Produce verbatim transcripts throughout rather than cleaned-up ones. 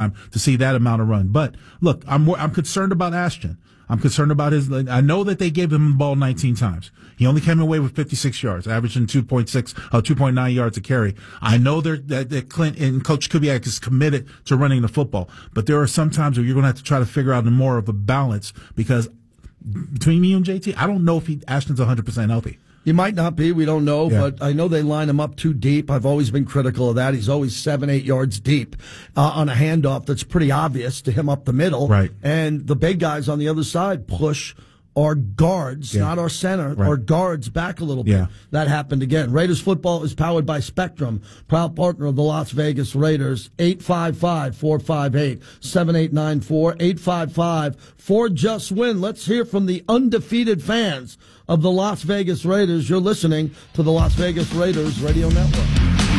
time to see that amount of run. But look, I'm more, I'm concerned about Ashton. I'm concerned about his. I know that they gave him the ball nineteen times. He only came away with fifty-six yards, averaging two point six, uh, two point nine yards a carry. I know that, that Clint and Coach Kubiak is committed to running the football, but there are some times where you're going to have to try to figure out more of a balance, because between me and J T, I don't know if he, Ashton's one hundred percent healthy. He might not be. We don't know, yeah. but I know they line him up too deep. I've always been critical of that. He's always seven, eight yards deep uh, on a handoff that's pretty obvious to him up the middle. Right. And the big guys on the other side push our guards, yeah. not our center, right. our guards back a little bit. Yeah. That happened again. Raiders football is powered by Spectrum, proud partner of the Las Vegas Raiders. eight five five, four five eight, seven eight nine four, eight five five, four just win. Let's hear from the undefeated fans of the Las Vegas Raiders. You're listening to the Las Vegas Raiders Radio Network.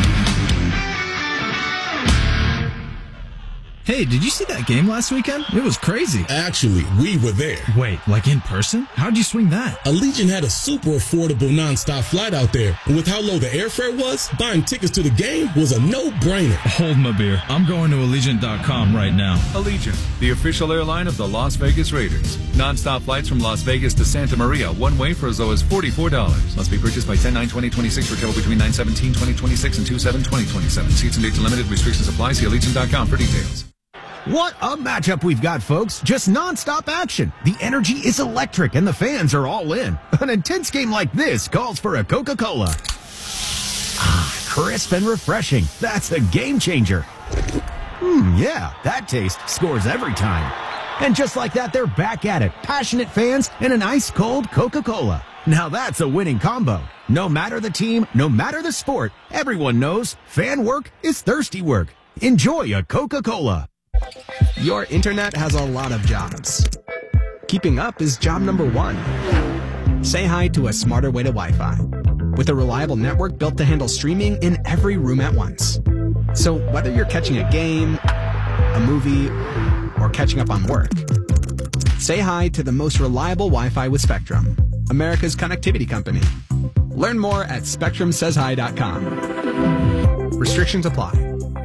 Hey, did you see that game last weekend? It was crazy. Actually, we were there. Wait, like in person? How'd you swing that? Allegiant had a super affordable nonstop flight out there. And with how low the airfare was, buying tickets to the game was a no-brainer. Hold my beer. I'm going to Allegiant dot com right now. Allegiant, the official airline of the Las Vegas Raiders. Nonstop flights from Las Vegas to Santa Maria, one way for as low as forty-four dollars. Must be purchased by ten nine twenty twenty-six for travel between nine seventeen twenty twenty-six and two seven twenty twenty-seven. Seats and dates are limited. Restrictions apply. See Allegiant dot com for details. What a matchup we've got, folks. Just nonstop action. The energy is electric and the fans are all in. An intense game like this calls for a Coca-Cola. Ah, crisp and refreshing. That's a game changer. Hmm, yeah, that taste scores every time. And just like that, they're back at it. Passionate fans and an ice-cold Coca-Cola. Now that's a winning combo. No matter the team, no matter the sport, everyone knows fan work is thirsty work. Enjoy a Coca-Cola. Your internet has a lot of jobs. Keeping up is job number one. Say hi to a smarter way to Wi-Fi. With a reliable network built to handle streaming in every room at once. So whether you're catching a game, a movie, or catching up on work, say hi to the most reliable Wi-Fi with Spectrum, America's connectivity company. Learn more at spectrum says hi dot com. Restrictions apply.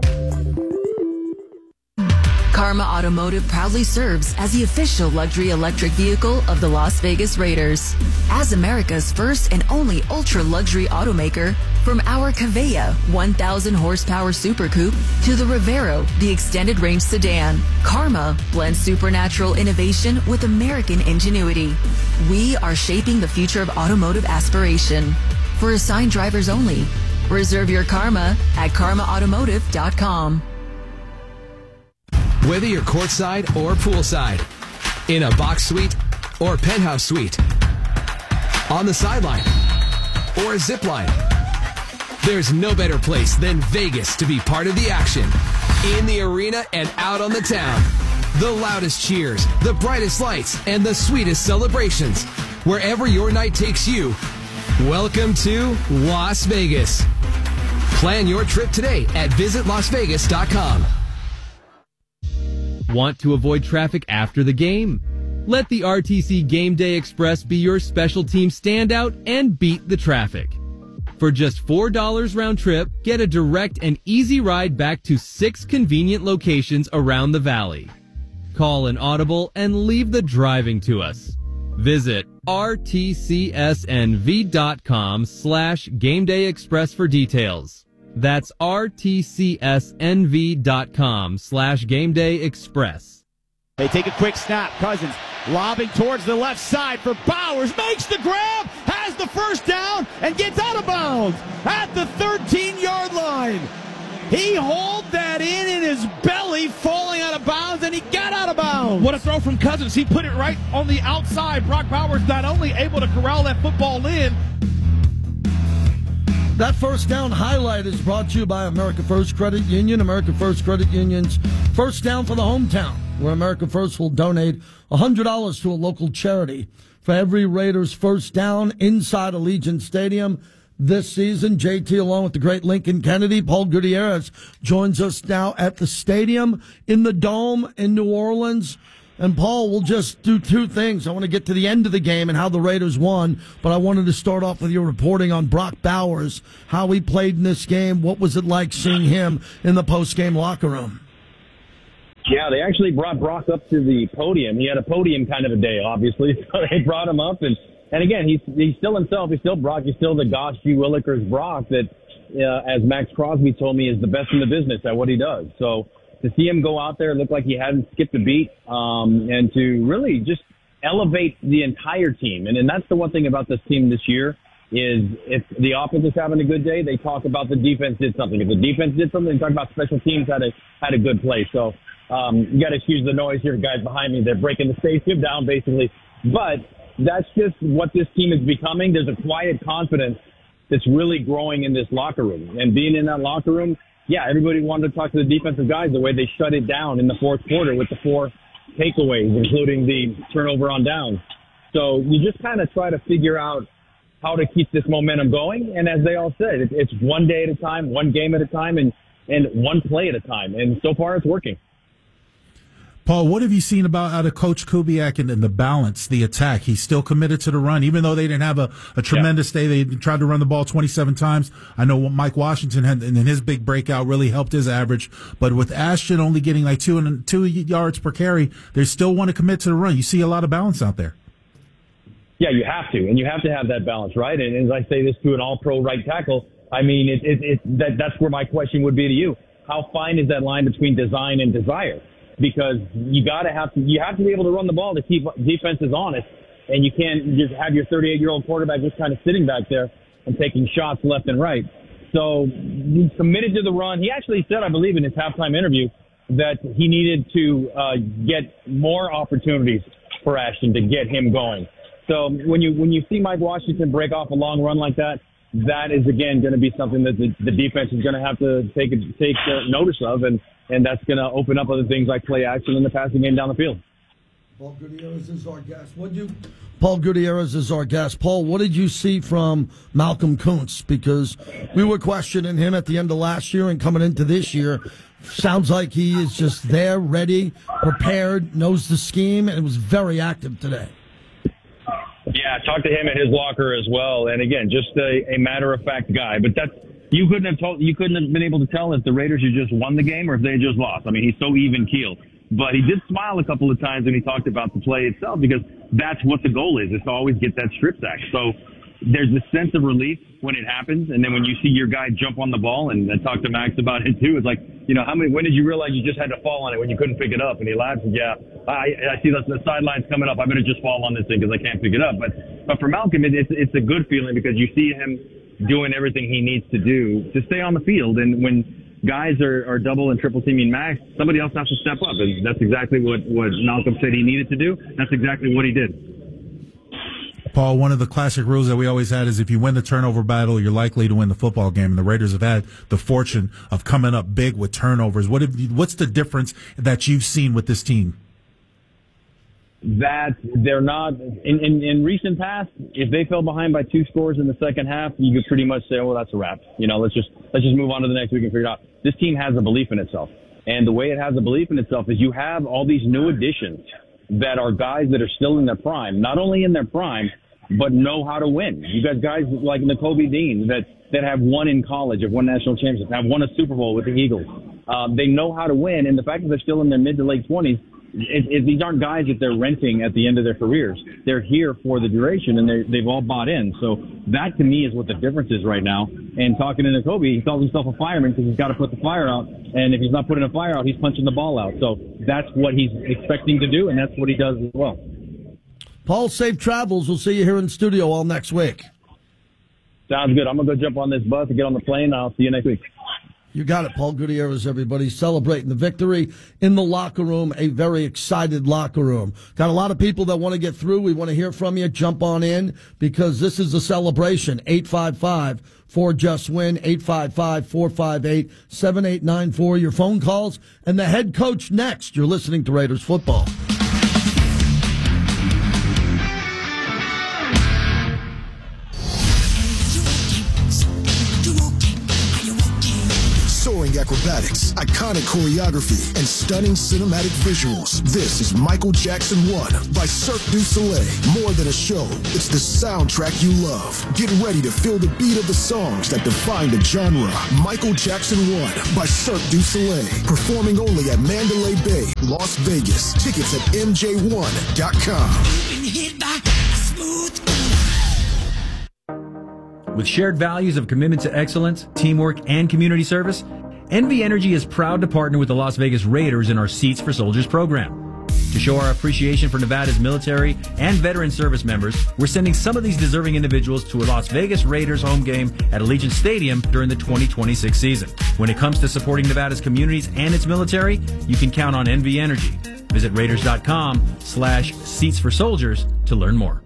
Karma Automotive proudly serves as the official luxury electric vehicle of the Las Vegas Raiders. As America's first and only ultra-luxury automaker, from our Cavea one thousand horsepower Super Coupe to the Rivero, the extended range sedan, Karma blends supernatural innovation with American ingenuity. We are shaping the future of automotive aspiration. For assigned drivers only. Reserve your Karma at karma automotive dot com. Whether you're courtside or poolside, in a box suite or penthouse suite, on the sideline or a zip line, there's no better place than Vegas to be part of the action. In the arena and out on the town. The loudest cheers, the brightest lights, and the sweetest celebrations. Wherever your night takes you, welcome to Las Vegas. Plan your trip today at visit las vegas dot com. Want to avoid traffic after the game? Let the R T C Game Day Express be your special team standout and beat the traffic. For just four dollars round trip, get a direct and easy ride back to six convenient locations around the valley. Call an audible and leave the driving to us. Visit R T C S N V dot com slash Game Day Express for details. That's R T C S N V dot com slash Game Day Express. They take a quick snap. Cousins lobbing towards the left side for Bowers. Makes the grab, has the first down, and gets out of bounds at the thirteen-yard line. He hauled that in in his belly, falling out of bounds, and he got out of bounds. What a throw from Cousins. He put it right on the outside. Brock Bowers not only able to corral that football in. That first down highlight is brought to you by America First Credit Union. America First Credit Union's First Down for the Hometown, where America First will donate one hundred dollars to a local charity for every Raiders first down inside Allegiant Stadium this season. J T, along with the great Lincoln Kennedy, Paul Gutierrez joins us now at the stadium in the Dome in New Orleans. And, Paul, we'll just do two things. I want to get to the end of the game and how the Raiders won, but I wanted to start off with your reporting on Brock Bowers, how he played in this game. What was it like seeing him in the post-game locker room? Yeah, they actually brought Brock up to the podium. He had a podium kind of a day, obviously. So they brought him up. And, and again, he's he's still himself. He's still Brock. He's still the Gosh G. Willikers Brock that, uh, as Max Crosby told me, is the best in the business at what he does. So to see him go out there, it looked like he hadn't skipped a beat, um, and to really just elevate the entire team. And, and that's the one thing about this team this year is if the offense is having a good day, they talk about the defense did something. If the defense did something, they talk about special teams had a, had a good play. So um, you got to excuse the noise here, guys behind me. They're breaking the stadium down, basically. But that's just what this team is becoming. There's a quiet confidence that's really growing in this locker room. And being in that locker room, yeah, everybody wanted to talk to the defensive guys the way they shut it down in the fourth quarter with the four takeaways, including the turnover on down. So you just kind of try to figure out how to keep this momentum going. And as they all said, it, it's one day at a time, one game at a time, and, and one play at a time. And so far it's working. Paul, what have you seen about out of Coach Kubiak and, and the balance, the attack? He's still committed to the run, even though they didn't have a, a tremendous yeah. day. They tried to run the ball twenty-seven times. I know Mike Washington had, and his big breakout really helped his average. But with Ashton only getting like two and two yards per carry, they still want to commit to the run. You see a lot of balance out there. Yeah, you have to, and you have to have that balance, right? And as I say this to an all-pro right tackle, I mean, it, it, it, that, that's where my question would be to you. How fine is that line between design and desire? Because you got to have to, you have to be able to run the ball to keep defenses honest, and you can't just have your thirty-eight-year-old quarterback just kind of sitting back there and taking shots left and right. So he's committed to the run. He actually said, I believe, in his halftime interview that he needed to uh, get more opportunities for Ashton to get him going. So when you when you see Mike Washington break off a long run like that, that is again going to be something that the, the defense is going to have to take take uh, notice of, and. And that's going to open up other things like play action in the passing game down the field. Paul Gutierrez is our guest. What you, Paul Gutierrez is our guest. Paul, what did you see from Malcolm Kuntz? Because we were questioning him at the end of last year and coming into this year. Sounds like he is just there, ready, prepared, knows the scheme, and was very active today. Yeah, I talked to him at his locker as well. And again, just a, a matter-of-fact guy. But that's You couldn't have told, you couldn't have been able to tell if the Raiders had just won the game or if they had just lost. I mean, he's so even keeled. But he did smile a couple of times when he talked about the play itself, because that's what the goal is, is to always get that strip sack. So there's this sense of relief when it happens. And then when you see your guy jump on the ball, and I talked to Max about it too, it's like, you know, how many, when did you realize you just had to fall on it when you couldn't pick it up? And he laughed and yeah, I, I see the, the sidelines coming up. I better just fall on this thing because I can't pick it up. But, but for Malcolm, it, it's, it's a good feeling because you see him doing everything he needs to do to stay on the field. And when guys are, are double and triple teaming Max, somebody else has to step up. And that's exactly what, what Malcolm said he needed to do. That's exactly what he did. Paul, one of the classic rules that we always had is if you win the turnover battle, you're likely to win the football game. And the Raiders have had the fortune of coming up big with turnovers. What have you, what's the difference that you've seen with this team? That they're not in, in, in recent past, if they fell behind by two scores in the second half, you could pretty much say, oh, well, that's a wrap. You know, let's just let's just move on to the next week and figure it out. This team has a belief in itself. And the way it has a belief in itself is you have all these new additions that are guys that are still in their prime, not only in their prime, but know how to win. You got guys like Nakobe Dean that, that have won in college, have won national championships, have won a Super Bowl with the Eagles. Um, they know how to win, and the fact that they're still in their mid to late twenties, It, it, these aren't guys that they're renting at the end of their careers. They're here for the duration, and they've all bought in. So that, to me, is what the difference is right now. And talking to Nakobe, he calls himself a fireman because he's got to put the fire out. And if he's not putting a fire out, he's punching the ball out. So that's what he's expecting to do, and that's what he does as well. Paul, safe travels. We'll see you here in studio all next week. Sounds good. I'm going to go jump on this bus and get on the plane. I'll see you next week. You got it, Paul Gutierrez, everybody, celebrating the victory in the locker room, a very excited locker room. Got a lot of people that want to get through. We want to hear from you. Jump on in because this is a celebration. eight five five, four, just win, eight five five, four five eight, seven eight nine four. Your phone calls and the head coach next. You're listening to Raiders football. Soaring acrobatics, iconic choreography, and stunning cinematic visuals. This is Michael Jackson one by Cirque du Soleil. More than a show, it's the soundtrack you love. Get ready to feel the beat of the songs that define the genre. Michael Jackson one by Cirque du Soleil. Performing only at Mandalay Bay, Las Vegas. Tickets at M J one dot com. With shared values of commitment to excellence, teamwork, and community service, N V Energy is proud to partner with the Las Vegas Raiders in our Seats for Soldiers program. To show our appreciation for Nevada's military and veteran service members, we're sending some of these deserving individuals to a Las Vegas Raiders home game at Allegiant Stadium during the twenty twenty-six season. When it comes to supporting Nevada's communities and its military, you can count on N V Energy. Visit Raiders.com slash Seats for Soldiers to learn more.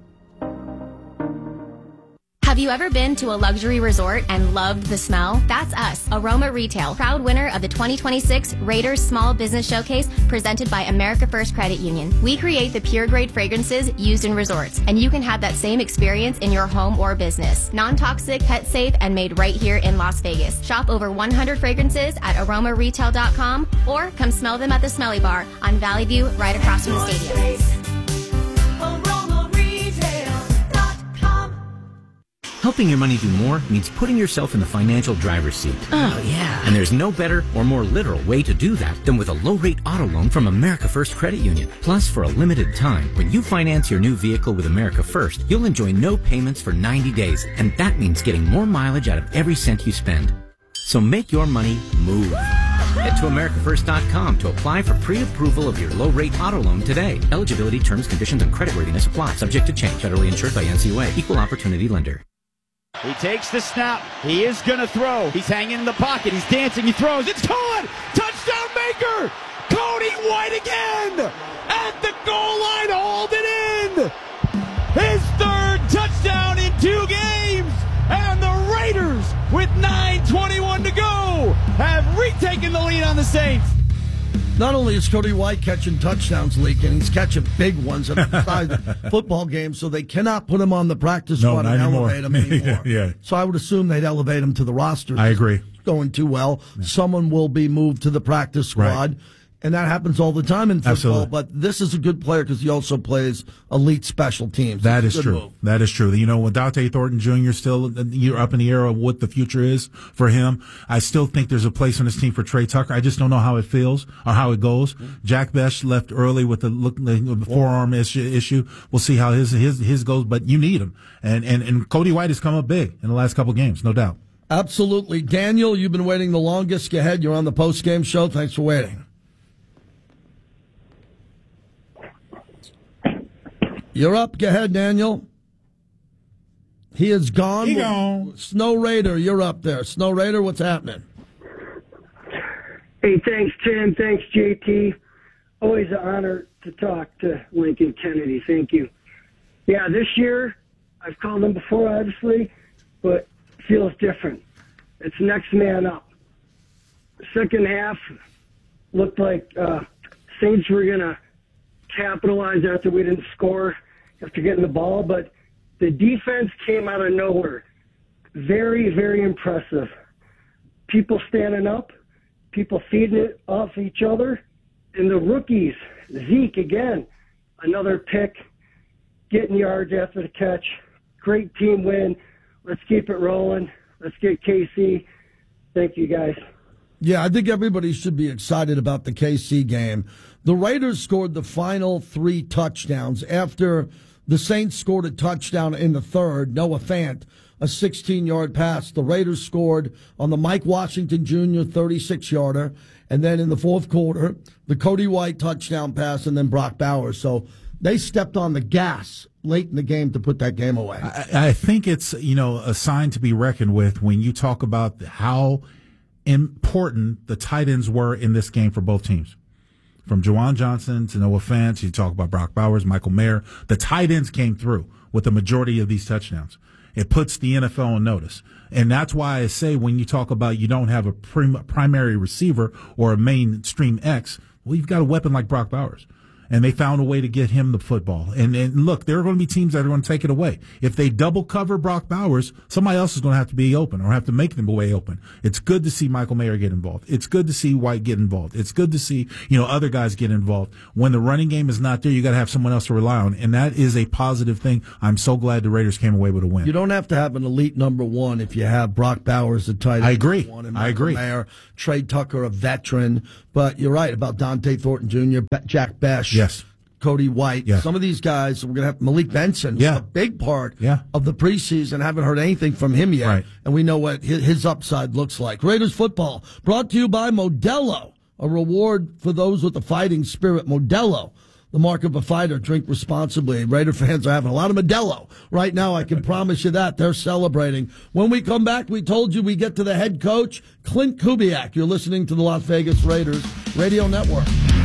Have you ever been to a luxury resort and loved the smell? That's us, Aroma Retail, proud winner of the twenty twenty-six Raiders Small Business Showcase presented by America First Credit Union. We create the pure grade fragrances used in resorts, and you can have that same experience in your home or business. Non-toxic, pet safe, and made right here in Las Vegas. Shop over one hundred fragrances at aroma retail dot com or come smell them at the Smelly Bar on Valley View right across from the stadium. Helping your money do more means putting yourself in the financial driver's seat. Oh, yeah. And there's no better or more literal way to do that than with a low-rate auto loan from America First Credit Union. Plus, for a limited time, when you finance your new vehicle with America First, you'll enjoy no payments for ninety days, and that means getting more mileage out of every cent you spend. So make your money move. Head to America First dot com to apply for pre-approval of your low-rate auto loan today. Eligibility, terms, conditions, and creditworthiness apply. Subject to change. Federally insured by N C U A. Equal opportunity lender. He takes the snap. He is going to throw. He's hanging in the pocket. He's dancing. He throws. It's caught. Touchdown maker. Cody White again. At the goal line. Hauled it in. His third touchdown in two games. And the Raiders, with nine twenty-one to go, have retaken the lead on the Saints. Not only is Cody White catching touchdowns, leaking, he's catching big ones at the football games, so they cannot put him on the practice no, squad and anymore. elevate him anymore. yeah. So I would assume they'd elevate him to the roster. I agree. It's going too well. Yeah. Someone will be moved to the practice squad. Right. And that happens all the time in football. Absolutely. But this is a good player because he also plays elite special teams. That is true. Move. That is true. You know, with Dante Thornton Junior still you're up in the air of what the future is for him, I still think there's a place on this team for Trey Tucker. I just don't know how it feels or how it goes. Mm-hmm. Jack Bech left early with the, look, the forearm issue, issue. We'll see how his his his goes, but you need him. And and and Cody White has come up big in the last couple of games, no doubt. Absolutely. Daniel, you've been waiting the longest. Go ahead. You're on the post-game show. Thanks for waiting. You're up. Go ahead, Daniel. He is gone. He gone. Snow Raider, you're up there. Snow Raider, what's happening? Hey, thanks, Tim. Thanks, J T. Always an honor to talk to Lincoln Kennedy. Thank you. Yeah, this year, I've called him before, obviously, but it feels different. It's next man up. The second half looked like uh, Saints were going to capitalize after we didn't score, after getting the ball, but the defense came out of nowhere. Very, very impressive. People standing up, people feeding it off each other, and the rookies, Zeke again, another pick, getting yards after the catch. Great team win. Let's keep it rolling. Let's get K C. Thank you, guys. Yeah, I think everybody should be excited about the K C game. The Raiders scored the final three touchdowns after the Saints scored a touchdown in the third. Noah Fant, a sixteen-yard pass. The Raiders scored on the Mike Washington Junior thirty-six-yarder. And then in the fourth quarter, the Cody White touchdown pass and then Brock Bowers. So they stepped on the gas late in the game to put that game away. I, I think it's, you know, a sign to be reckoned with when you talk about how important the tight ends were in this game for both teams. From Juwan Johnson to Noah Fant, you talk about Brock Bowers, Michael Mayer. The tight ends came through with the majority of these touchdowns. It puts the N F L on notice. And that's why I say when you talk about you don't have a prim- primary receiver or a mainstream X, well, you've got a weapon like Brock Bowers. and they found a way to get him the football. And, and look, there are going to be teams that are going to take it away. If they double cover Brock Bowers, somebody else is going to have to be open or have to make them way open. It's good to see Michael Mayer get involved. It's good to see White get involved. It's good to see, you know, other guys get involved. When the running game is not there, you got to have someone else to rely on, and that is a positive thing. I'm so glad the Raiders came away with a win. You don't have to have an elite number one if you have Brock Bowers, a tight end. I agree. One, and I agree. Mayer, Trey Tucker, a veteran. But you're right about Dante Thornton Junior, Jack Besh. Yes. Cody White. Yeah. Some of these guys, we're going to have Malik Benson, who's Yeah. a big part Yeah. of the preseason. Haven't heard anything from him yet. Right. And we know what his, his upside looks like. Raiders football brought to you by Modelo, a reward for those with the fighting spirit. Modelo, the mark of a fighter. Drink responsibly. Raider fans are having a lot of Modelo right now. I can promise you that. They're celebrating. When we come back, we told you we get to the head coach, Clint Kubiak. You're listening to the Las Vegas Raiders Radio Network.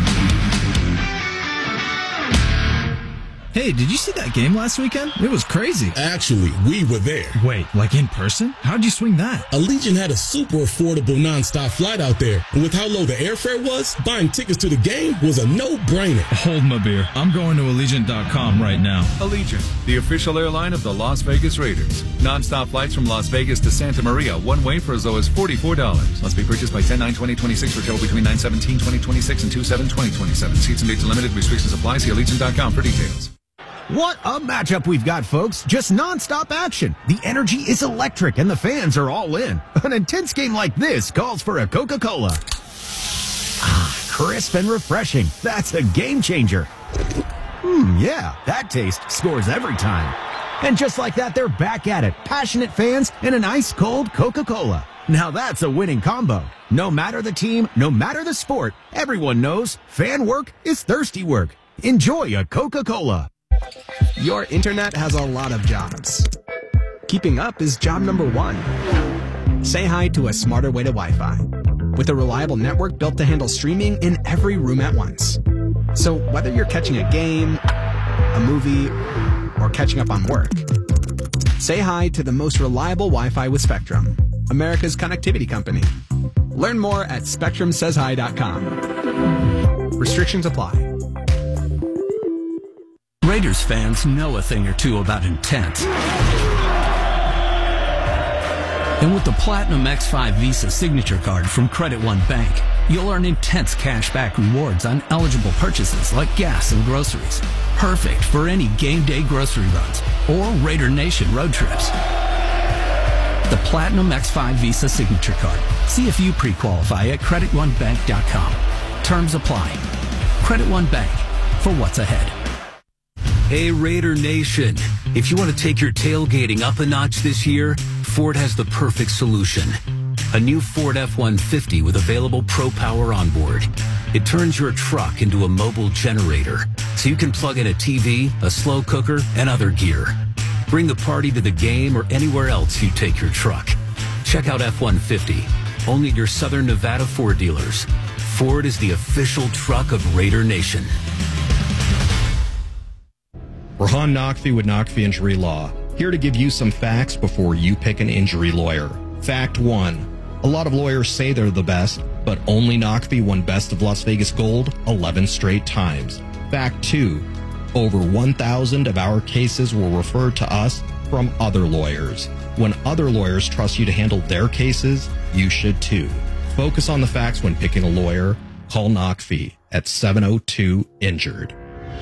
Hey, did you see that game last weekend? It was crazy. Actually, we were there. Wait, like in person? How'd you swing that? Allegiant had a super affordable nonstop flight out there. And with how low the airfare was, buying tickets to the game was a no-brainer. Hold my beer. I'm going to Allegiant dot com right now. Allegiant, the official airline of the Las Vegas Raiders. Non-stop flights from Las Vegas to Santa Maria, one way for as low as forty-four dollars. Must be purchased by ten nine twenty twenty-six for travel between nine seventeen twenty twenty-six and two seven twenty twenty-seven. Seats and dates are limited. Restrictions apply. See Allegiant dot com for details. What a matchup we've got, folks. Just nonstop action. The energy is electric and the fans are all in. An intense game like this calls for a Coca-Cola. Ah, crisp and refreshing. That's a game changer. Hmm, yeah, that taste scores every time. And just like that, they're back at it. Passionate fans and an ice-cold Coca-Cola. Now that's a winning combo. No matter the team, no matter the sport, everyone knows fan work is thirsty work. Enjoy a Coca-Cola. Your internet has a lot of jobs. Keeping up is job number one. Say hi to a smarter way to Wi-Fi. With a reliable network built to handle streaming in every room at once. So whether you're catching a game, a movie, or catching up on work, say hi to the most reliable Wi-Fi with Spectrum, America's connectivity company. Learn more at spectrum says hi dot com. Restrictions apply. Raiders fans know a thing or two about intent. And with the Platinum X five Visa Signature Card from Credit One Bank, you'll earn intense cashback rewards on eligible purchases like gas and groceries. Perfect for any game day grocery runs or Raider Nation road trips. The Platinum X five Visa Signature Card. See if you pre-qualify at credit one bank dot com. Terms apply. Credit One Bank, for what's ahead. Hey Raider Nation, if you want to take your tailgating up a notch this year, Ford has the perfect solution. A new Ford F one fifty with available Pro Power onboard. It turns your truck into a mobile generator, so you can plug in a T V, a slow cooker, and other gear. Bring the party to the game or anywhere else you take your truck. Check out F one fifty, only at your Southern Nevada Ford dealers. Ford is the official truck of Raider Nation. Rahan Naqvi with Naqvi Injury Law, here to give you some facts before you pick an injury lawyer. Fact one, a lot of lawyers say they're the best, but only Naqvi won Best of Las Vegas Gold eleven straight times. Fact two, over one thousand of our cases were referred to us from other lawyers. When other lawyers trust you to handle their cases, you should too. Focus on the facts when picking a lawyer. Call Naqvi at seven oh two injured.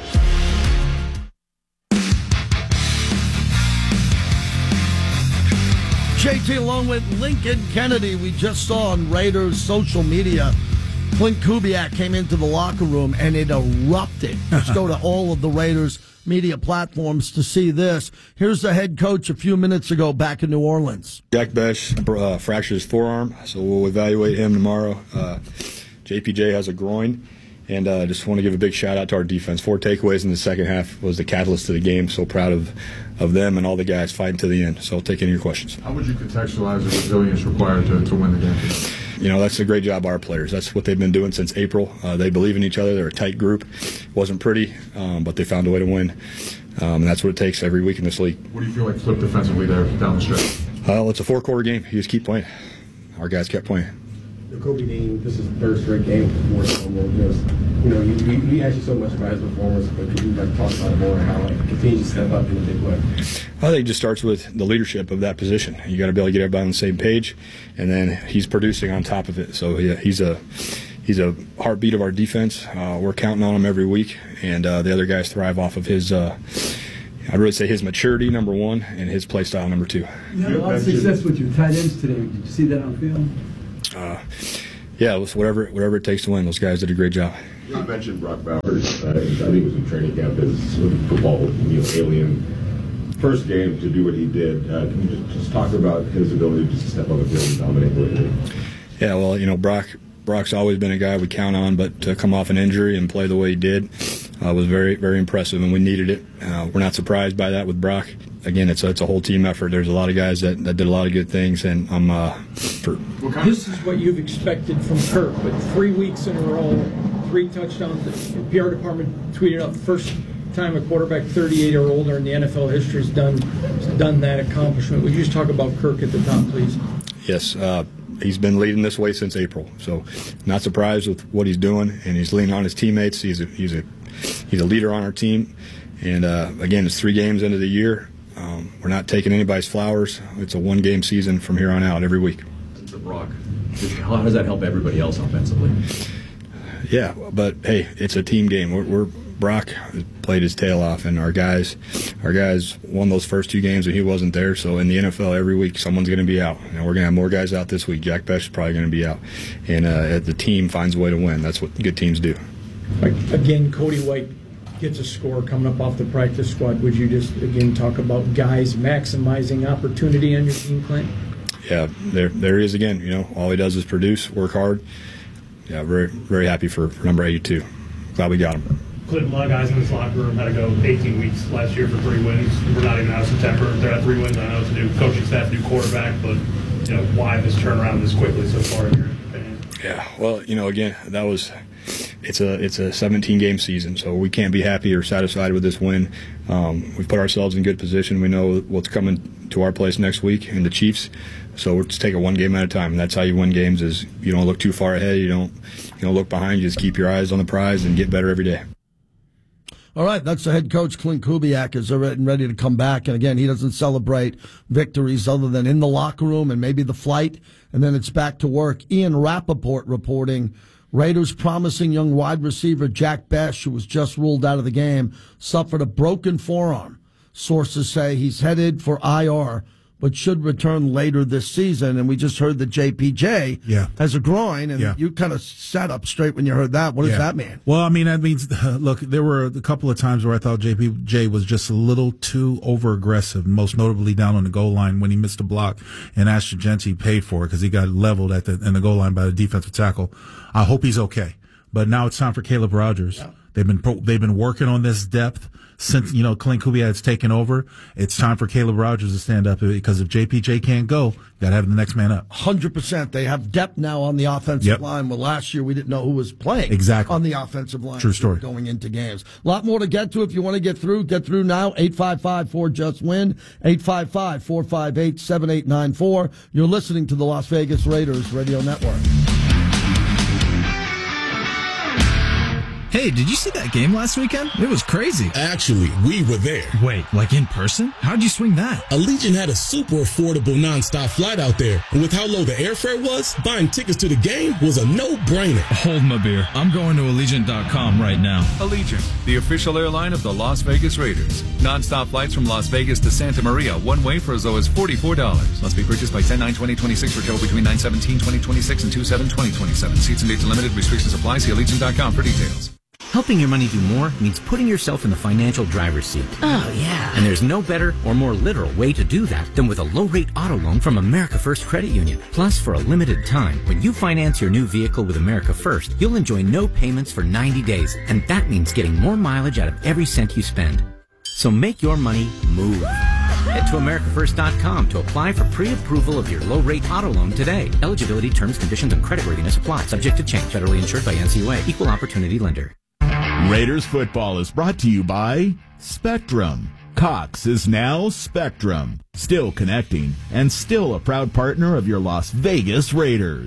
J T along with Lincoln Kennedy. We just saw on Raiders social media, Clint Kubiak came into the locker room and it erupted. Let's go to all of the Raiders media platforms to see this. Here's the head coach a few minutes ago back in New Orleans. Jack Besh uh, fractured his forearm, so we'll evaluate him tomorrow. Uh, J P J has a groin. And I uh, just want to give a big shout out to our defense. Four takeaways in the second half was the catalyst to the game. So proud of, of them and all the guys fighting to the end. So I'll take any of your questions. How would you contextualize the resilience required to, to win the game today? You know, that's a great job by our players. That's what they've been doing since April. Uh, they believe in each other. They're a tight group. It wasn't pretty, um, but they found a way to win. Um, and that's what it takes every week in this league. What do you feel like flipped defensively there down the stretch? Well, it's a four-quarter game. You just keep playing. Our guys kept playing. The Kobe Dean, this is the third straight game for Ford. Just you know, you, we, we asked you so much about his performance, but could you like talk about it more and how like, it continues to step up in a big way? I think it just starts with the leadership of that position. You got to be able to get everybody on the same page, and then he's producing on top of it. So yeah, he's a he's a heartbeat of our defense. Uh, we're counting on him every week, and uh, the other guys thrive off of his. Uh, I'd really say his maturity, number one, and his play style, number two. You had a lot of success with your tight ends today. Did you see that on film? Uh, yeah, it was whatever whatever it takes to win. Those guys did a great job. You mentioned Brock Bowers. Uh, I think it was in training camp as sort of football, you know, alien. First game to do what he did. Uh, can you just, just talk about his ability to step up and really dominate lately? Yeah, well, you know, Brock. Brock's always been a guy we count on, but to come off an injury and play the way he did uh, was very, very impressive, and we needed it. Uh, we're not surprised by that with Brock. Again, it's a, it's a whole team effort. There's a lot of guys that, that did a lot of good things, and I'm uh, for. This is what you've expected from Kirk, but three weeks in a row, three touchdowns. The P R department tweeted out first time a quarterback thirty-eight or older in the N F L history has done done that accomplishment. Would you just talk about Kirk at the top, please? Yes. Uh, He's been leading this way since April, so not surprised with what he's doing, and he's leaning on his teammates. He's a he's a he's a leader on our team, and uh, again, it's three games into the year. Um, we're not taking anybody's flowers. It's a one-game season from here on out every week. The Brock, how does that help everybody else offensively? Yeah, but hey, it's a team game. We're, we're Brock played his tail off, and our guys, our guys won those first two games, and he wasn't there. So in the N F L, every week someone's going to be out, and we're going to have more guys out this week. Jack Bech is probably going to be out, and uh, the team finds a way to win. That's what good teams do. Again, Cody White gets a score coming up off the practice squad. Would you just again talk about guys maximizing opportunity on your team, Clint? Yeah, there there he is again. You know, all he does is produce, work hard. Yeah, very very happy for, for number eighty-two. Glad we got him. Clint, a lot of guys in this locker room had to go eighteen weeks last year for three wins. We're not even out of September. They're at three wins. I know it's a new coaching staff, new quarterback, but you know, why this turnaround this quickly so far in your opinion? Yeah, well, you know, again, that was it's a it's a seventeen game season, so we can't be happy or satisfied with this win. Um, we've put ourselves in good position. We know what's coming to our place next week in the Chiefs. So we'll just take it one game at a time, and that's how you win games. Is you don't look too far ahead, you don't you don't look behind, you just keep your eyes on the prize and get better every day. All right, that's the head coach, Clint Kubiak, is ready to come back. And again, he doesn't celebrate victories other than in the locker room and maybe the flight, and then it's back to work. Ian Rappaport reporting, Raiders' promising young wide receiver Jack Bech, who was just ruled out of the game, suffered a broken forearm. Sources say he's headed for I R, but should return later this season. And we just heard that J P J yeah. has a groin, and yeah. you kind of sat up straight when you heard that. What does yeah. that mean? Well, I mean, that means, uh, look, there were a couple of times where I thought J P J was just a little too over-aggressive, most notably down on the goal line when he missed a block, and Ashton Genty paid for it because he got leveled at the, in the goal line by the defensive tackle. I hope he's okay. But now it's time for Caleb Rogers. Yeah. They've been pro- they've been working on this depth since, you know, Clint Kubiak has taken over. It's time for Caleb Rogers to stand up, because if J P J can't go, you got to have the next man up. one hundred percent. They have depth now on the offensive yep. line. Well, last year we didn't know who was playing exactly. on the offensive line. True story. Going into games. A lot more to get to. If you want to get through, get through now. eight five five, four, just win. eight five five, four five eight, seven eight nine four. You're listening to the Las Vegas Raiders Radio Network. Hey, did you see that game last weekend? It was crazy. Actually, we were there. Wait, like in person? How'd you swing that? Allegiant had a super affordable nonstop flight out there. And with how low the airfare was, buying tickets to the game was a no-brainer. Hold my beer. I'm going to Allegiant dot com right now. Allegiant, the official airline of the Las Vegas Raiders. Non-stop flights from Las Vegas to Santa Maria, one way for as low as forty-four dollars. Must be purchased by ten nine twenty twenty-six for travel between nine seventeen twenty twenty-six and two seven twenty twenty-seven. Seats and dates are limited. Restrictions apply. See Allegiant dot com for details. Helping your money do more means putting yourself in the financial driver's seat. Oh, yeah. And there's no better or more literal way to do that than with a low-rate auto loan from America First Credit Union. Plus, for a limited time, when you finance your new vehicle with America First, you'll enjoy no payments for ninety days. And that means getting more mileage out of every cent you spend. So make your money move. Head to America First dot com to apply for pre-approval of your low-rate auto loan today. Eligibility, terms, conditions, and creditworthiness apply. Subject to change. Federally insured by N C U A. Equal Opportunity Lender. Raiders football is brought to you by Spectrum. Cox is now Spectrum. Still connecting and still a proud partner of your Las Vegas Raiders.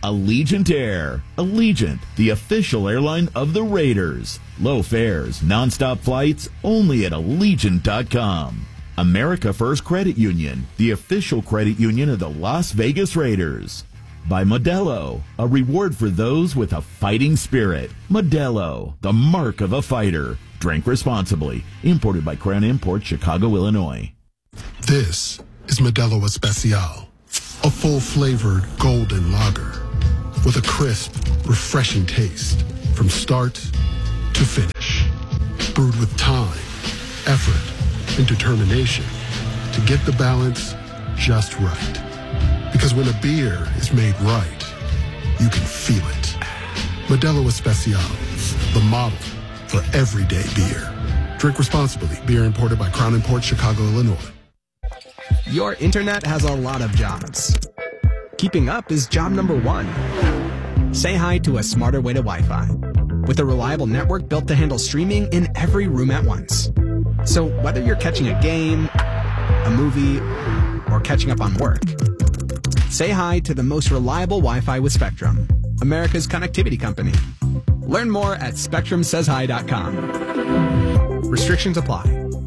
Allegiant Air. Allegiant, the official airline of the Raiders. Low fares, nonstop flights, only at Allegiant dot com. America First Credit Union, the official credit union of the Las Vegas Raiders. By Modelo, a reward for those with a fighting spirit. Modelo, the mark of a fighter. Drink responsibly. Imported by Crown Imports, Chicago, Illinois. This is Modelo Especial, a full-flavored golden lager with a crisp, refreshing taste from start to finish. Brewed with time, effort, and determination to get the balance just right. Because when a beer is made right, you can feel it. Modelo Especial, the model for everyday beer. Drink responsibly. Beer imported by Crown Imports, Chicago, Illinois. Your internet has a lot of jobs. Keeping up is job number one. Say hi to a smarter way to Wi-Fi. With a reliable network built to handle streaming in every room at once. So whether you're catching a game, a movie, or catching up on work, say hi to the most reliable Wi-Fi with Spectrum, America's connectivity company. Learn more at spectrum says hi dot com. Restrictions apply.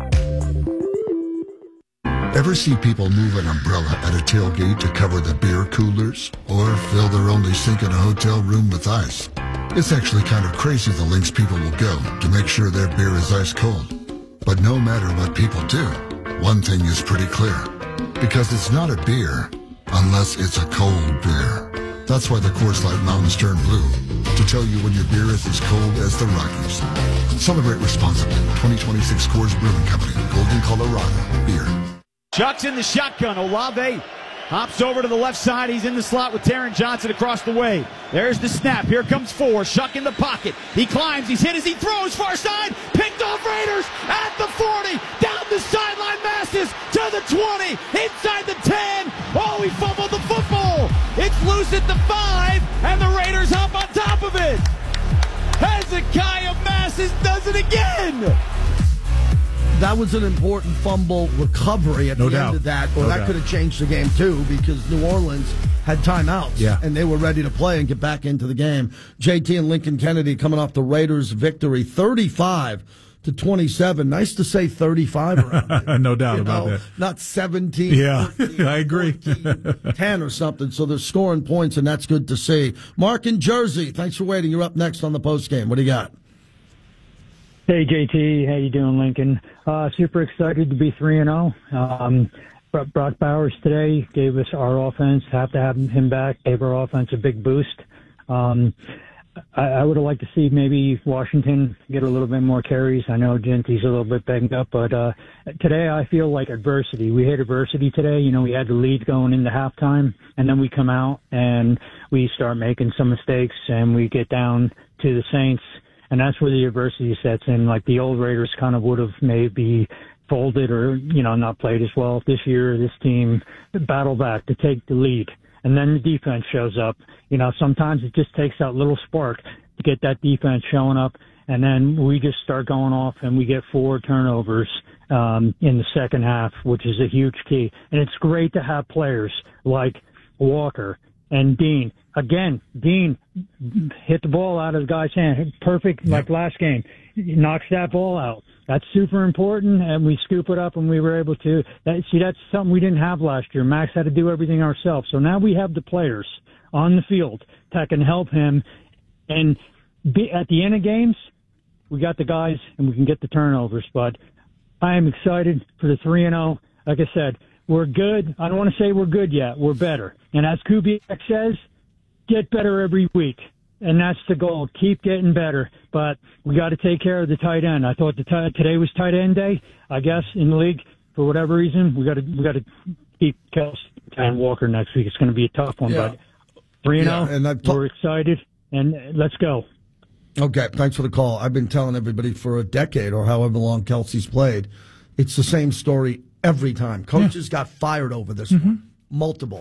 Ever see people move an umbrella at a tailgate to cover the beer coolers? Or fill their only sink in a hotel room with ice? It's actually kind of crazy the lengths people will go to make sure their beer is ice cold. But no matter what people do, one thing is pretty clear. Because it's not a beer unless it's a cold beer. That's why the Coors Light Mountains turn blue, to tell you when your beer is as cold as the Rockies. Celebrate responsibly. twenty twenty-six Coors Brewing Company, Golden, Colorado. Beer. Chuck's in the shotgun. Olave hops over to the left side. He's in the slot with Taron Johnson across the way. There's the snap. Here comes four. Shuck in the pocket. He climbs. He's hit as he throws. Far side. Picked off Raiders at the forty. Down the sideline. Masses to the twenty. Inside the ten. Oh, he fumbled the football. It's loose at the five. And the Raiders hop on top of it. Hezekiah Masses does it again. That was an important fumble recovery at no the doubt. end of that, or no that doubt. could have changed the game too, because New Orleans had timeouts, yeah. and they were ready to play and get back into the game. J T and Lincoln Kennedy coming off the Raiders' victory, thirty-five to twenty-seven. Nice to say thirty-five around here. No doubt you about know, that. Not seventeen. Yeah, fourteen, I agree. fourteen, ten or something. So they're scoring points, and that's good to see. Mark in Jersey, thanks for waiting. You're up next on the post game. What do you got? Hey, J T. How you doing, Lincoln? Uh, super excited to be three and oh. Um, Brock Bowers today gave us our offense. Have to have him back. Gave our offense a big boost. Um, I, I would have liked to see maybe Washington get a little bit more carries. I know Genty's a little bit banged up, but uh, today I feel like adversity. We hit adversity today. You know, we had the lead going into halftime, and then we come out and we start making some mistakes, and we get down to the Saints. And that's where the adversity sets in. Like the old Raiders kind of would have maybe folded or, you know, not played as well. This year, this team battled back to take the lead. And then the defense shows up. You know, sometimes it just takes that little spark to get that defense showing up. And then we just start going off and we get four turnovers um, in the second half, which is a huge key. And it's great to have players like Walker and Dean. Again, Dean hit the ball out of the guy's hand. Perfect, like last game. He knocks that ball out. That's super important, and we scoop it up, and we were able to. That, see, that's something we didn't have last year. Max had to do everything ourselves. So now we have the players on the field that can help him. And be, at the end of games, we got the guys, and we can get the turnovers. But I am excited for the three and oh. Like I said, we're good. I don't want to say we're good yet. We're better. And as Kubiak says, get better every week, and that's the goal. Keep getting better, but we got to take care of the tight end. I thought the tight, today was tight end day, I guess, in the league for whatever reason. We got to we got to keep Kelsey and Walker next week. It's going to be a tough one, Yeah. but three and Yeah, zero, and I've ta- we're excited, and let's go. Okay, thanks for the call. I've been telling everybody for a decade or however long Kelsey's played, it's the same story every time. Coaches got fired over this Mm-hmm. one, multiple.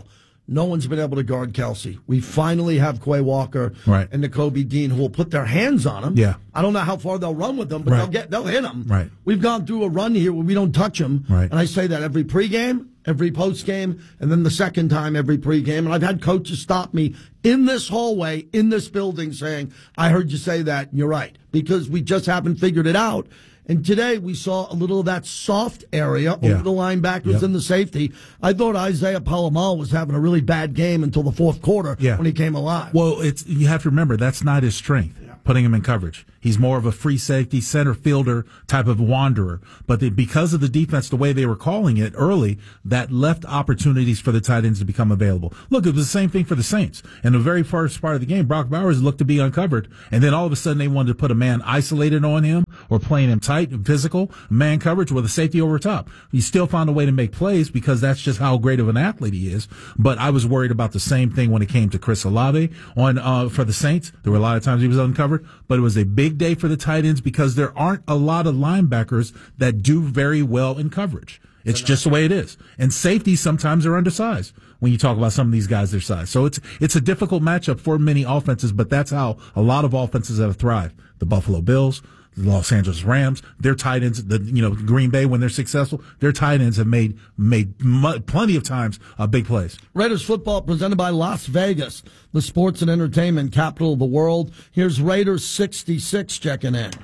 no one's been able to guard Kelsey. We finally have Quay Walker right. and Nakobe Dean who will put their hands on him. Yeah. I don't know how far they'll run with them, but right. they'll get they'll hit him. Right. We've gone through a run here where we don't touch him. Right. And I say that every pregame, every postgame, and then the second time every pregame. And I've had coaches stop me in this hallway, in this building, saying, I heard you say that, and you're right, because we just haven't figured it out. And today we saw a little of that soft area yeah. over the linebackers yep. and the safety. I thought Isaiah Palomal was having a really bad game until the fourth quarter yeah. when he came alive. Well, it's you have to remember, that's not his strength, yeah. putting him in coverage. He's more of a free safety, center fielder type of wanderer. But the, because of the defense, the way they were calling it early, that left opportunities for the tight ends to become available. Look, it was the same thing for the Saints. In the very first part of the game, Brock Bowers looked to be uncovered, and then all of a sudden they wanted to put a man isolated on him or playing him tight and physical, man coverage with a safety over top. He still found a way to make plays because that's just how great of an athlete he is. But I was worried about the same thing when it came to Chris Olave on uh, for the Saints. There were a lot of times he was uncovered, but it was a big day for the tight ends because there aren't a lot of linebackers that do very well in coverage. It's just the way it is. And safeties sometimes are undersized when you talk about some of these guys their size. So it's it's a difficult matchup for many offenses, but that's how a lot of offenses have thrived. The Buffalo Bills, the Los Angeles Rams, their tight ends, the you know Green Bay when they're successful, their tight ends have made made mu- plenty of times uh, big plays. Raiders football presented by Las Vegas, the sports and entertainment capital of the world. Here's Raiders sixty-six checking in.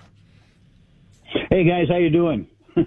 Hey guys, how you doing?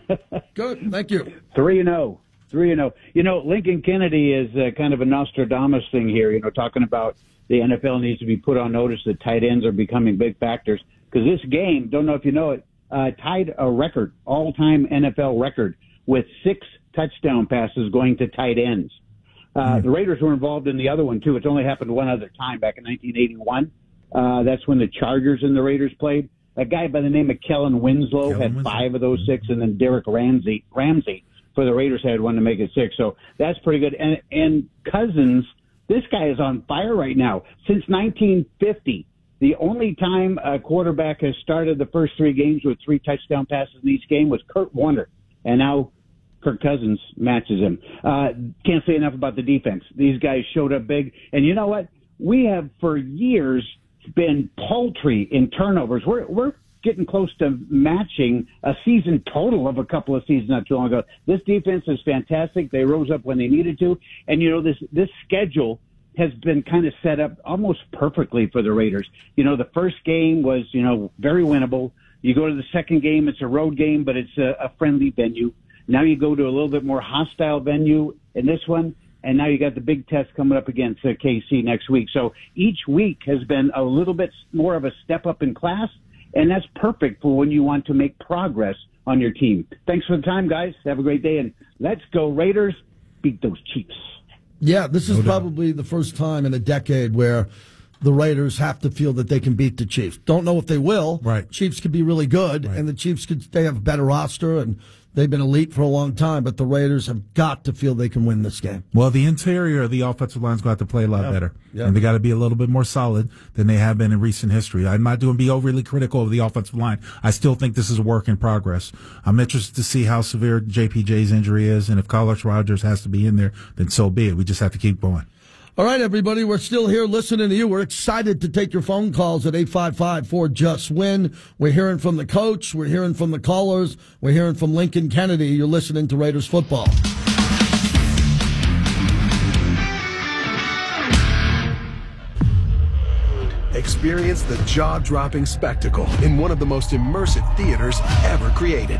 Good, thank you. Three and zero, three and zero. You know, Lincoln Kennedy is uh, kind of a Nostradamus thing here. You know, talking about the N F L needs to be put on notice that tight ends are becoming big factors. Because this game, don't know if you know it, uh, tied a record, all-time N F L record, with six touchdown passes going to tight ends. Uh, mm-hmm. The Raiders were involved in the other one, too. It's only happened one other time back in nineteen eighty-one. Uh, that's when the Chargers and the Raiders played. A guy by the name of Kellen Winslow Kellen had Winslow. five of those six, and then Derek Ramsey, Ramsey for the Raiders had one to make it six. So that's pretty good. And, and Cousins, this guy is on fire right now. Since nineteen fifty, the only time a quarterback has started the first three games with three touchdown passes in each game was Kurt Warner, and now Kirk Cousins matches him. Uh, can't say enough about the defense. These guys showed up big, and you know what? We have for years been paltry in turnovers. We're we're getting close to matching a season total of a couple of seasons not too long ago. This defense is fantastic. They rose up when they needed to, and you know this this schedule has been kind of set up almost perfectly for the Raiders. You know, the first game was, you know, very winnable. You go to the second game, it's a road game, but it's a, a friendly venue. Now you go to a little bit more hostile venue in this one, and now you got the big test coming up against uh, K C next week. So each week has been a little bit more of a step up in class, and that's perfect for when you want to make progress on your team. Thanks for the time, guys. Have a great day, and let's go Raiders. Beat those Chiefs. Yeah, this is no probably the first time in a decade where the Raiders have to feel that they can beat the Chiefs. Don't know if they will. Right. Chiefs could be really good, right. and the Chiefs could they have a better roster, and they've been elite for a long time, but the Raiders have got to feel they can win this game. Well, the interior of the offensive line's got to play a lot yep. better. Yep. And they got to be a little bit more solid than they have been in recent history. I'm not going to be overly critical of the offensive line. I still think this is a work in progress. I'm interested to see how severe J P J's injury is, and if Carlos Rogers has to be in there, then so be it. We just have to keep going. All right, everybody, we're still here listening to you. We're excited to take your phone calls at eight five five, four, J U S, W I N. We're hearing from the coach. We're hearing from the callers. We're hearing from Lincoln Kennedy. You're listening to Raiders Football. Experience the jaw-dropping spectacle in one of the most immersive theaters ever created.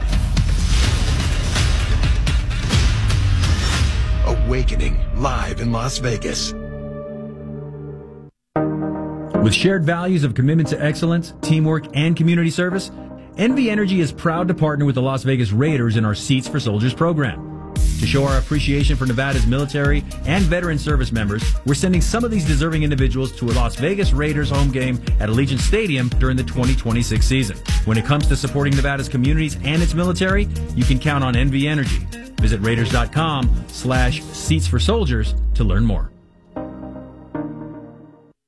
Awakening, live in Las Vegas. With shared values of commitment to excellence, teamwork, and community service, N V Energy is proud to partner with the Las Vegas Raiders in our Seats for Soldiers program. To show our appreciation for Nevada's military and veteran service members, we're sending some of these deserving individuals to a Las Vegas Raiders home game at Allegiant Stadium during the twenty twenty-six season. When it comes to supporting Nevada's communities and its military, you can count on N V Energy. Visit Raiders.com slash Seats for Soldiers to learn more.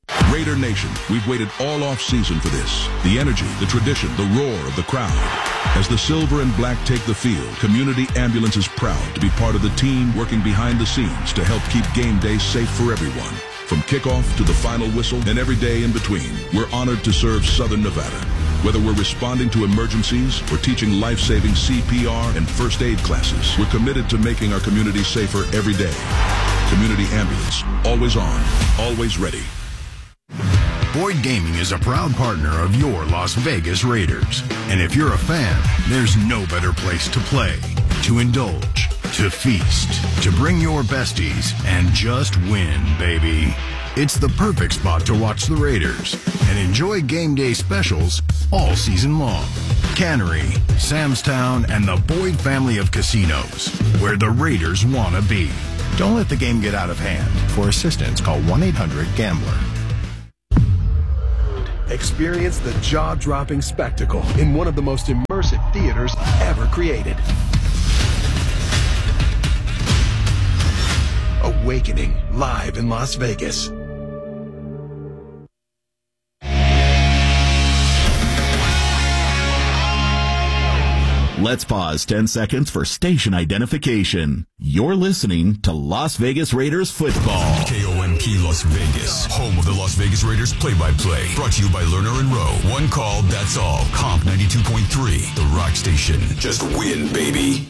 Raider Nation, we've waited all off season for this. The energy, the tradition, the roar of the crowd. As the silver and black take the field, Community Ambulance is proud to be part of the team working behind the scenes to help keep game day safe for everyone. From kickoff to the final whistle and every day in between, we're honored to serve Southern Nevada. Whether we're responding to emergencies or teaching life-saving C P R and first aid classes, we're committed to making our community safer every day. Community Ambulance, always on, always ready. Boyd Gaming is a proud partner of your Las Vegas Raiders. And if you're a fan, there's no better place to play, to indulge, to feast, to bring your besties, and just win, baby. It's the perfect spot to watch the Raiders and enjoy game day specials all season long. Cannery, Sam's Town, and the Boyd family of casinos, where the Raiders want to be. Don't let the game get out of hand. For assistance, call one eight hundred gambler. Experience the jaw-dropping spectacle in one of the most immersive theaters ever created. Awakening, live in Las Vegas. Let's pause ten seconds for station identification. You're listening to Las Vegas Raiders football. K O M P Las Vegas, home of the Las Vegas Raiders play-by-play. Brought to you by Lerner and Rowe. One call, that's all. Comp ninety-two point three, the Rock Station. Just win, baby.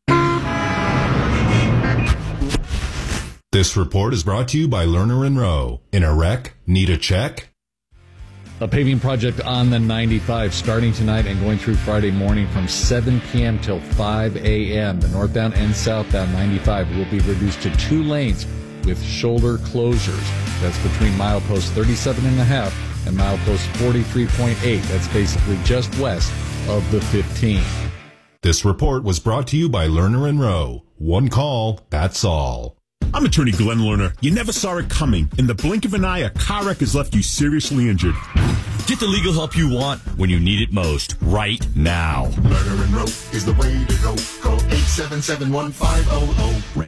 This report is brought to you by Lerner and Rowe. In a wreck? Need a check? A paving project on the ninety-five starting tonight and going through Friday morning from seven p.m. till five a.m. The northbound and southbound ninety-five will be reduced to two lanes with shoulder closures. That's between milepost thirty-seven and a half and milepost forty-three point eight. That's basically just west of the fifteen. This report was brought to you by Lerner and Rowe. One call, that's all. I'm attorney Glenn Lerner. You never saw it coming. In the blink of an eye, a car wreck has left you seriously injured. Get the legal help you want when you need it most, right now. Lerner and Rowe is the way to go. Call eight seven seven, one five zero zero.